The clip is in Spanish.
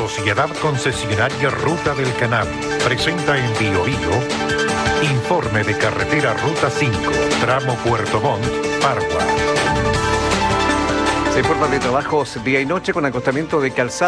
Sociedad Concesionaria Ruta del Canal presenta en Bio Bio informe de carretera Ruta 5, tramo Puerto Montt, Pargua. Se informa de trabajos día y noche con acostamiento de calzada.